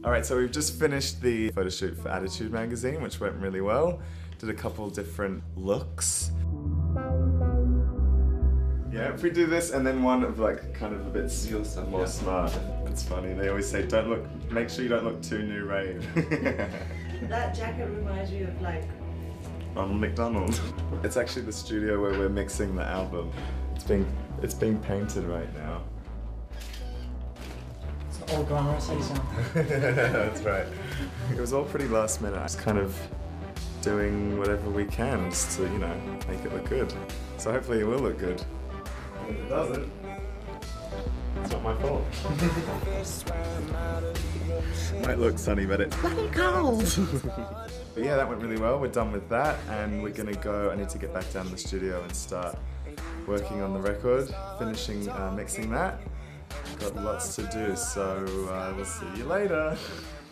Alright, so we've just finished the photo shoot for Attitude magazine, which went really well. Did a couple different looks. Yeah, if we do this and then one of like kind of a bit more smart. It's funny, they always say make sure you don't look too new rave. That jacket reminds me of like Ronald McDonald. It's actually the studio where we're mixing the album. It's being painted right now. It's all glamorous, how you sound. That's right. It was all pretty last minute. Just kind of doing whatever we can just to, you know, make it look good. So hopefully it will look good. If it doesn't, it's not my fault. Might look sunny, but it's bloody cold. But yeah, that went really well. We're done with that, and we're gonna go. I need to get back down to the studio and start working on the record, finishing mixing that. Got lots to do, so we'll see you later.